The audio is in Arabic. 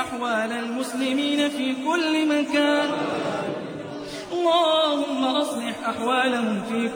أحوال المسلمين في كل مكان اللهم أصلح أحوالهم في